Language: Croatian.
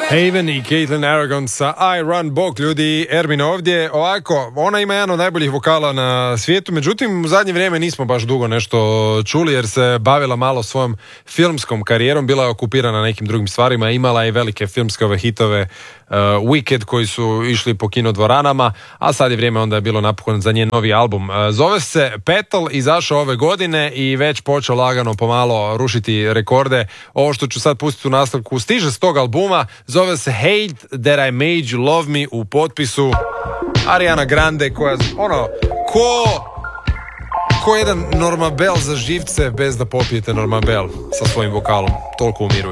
Haven i Caitlin Aragon sa I Run Bok, ljudi, Ermin ovdje. Ovako, ona ima jedan od najboljih vokala na svijetu, međutim u zadnje vrijeme nismo baš dugo nešto čuli jer se bavila malo svojom filmskom karijerom, bila je okupirana nekim drugim stvarima, imala je velike filmske ove hitove Wicked koji su išli po kinodvoranama, a sad je vrijeme, onda je bilo napokon za njen novi album. Zove se Petal, izašao ove godine i već počeo lagano pomalo rušiti rekorde. Ovo što ću sad pustiti u nastavku stiže s tog albuma, zove se Hate That I Made You Love Me, u potpisu Ariana Grande, koja ko jedan Normabel za živce bez da popijete Normabel sa svojim vokalom. Toliko umiruje.